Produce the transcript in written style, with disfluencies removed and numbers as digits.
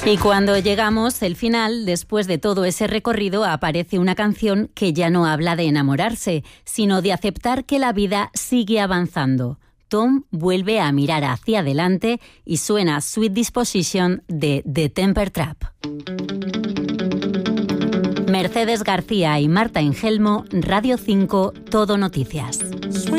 Y cuando llegamos al final, después de todo ese recorrido, aparece una canción que ya no habla de enamorarse, sino de aceptar que la vida sigue avanzando. Tom vuelve a mirar hacia adelante y suena Sweet Disposition de The Temper Trap. Mercedes García y Marta Engelmo, Radio 5, Todo Noticias.